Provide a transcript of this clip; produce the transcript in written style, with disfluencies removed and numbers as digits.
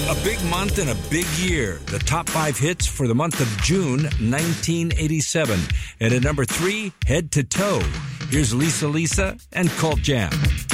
A big month and a big year. The top 5 hits for the month of June 1987. And at number 3, Head to Toe. Here's Lisa Lisa and Cult Jam.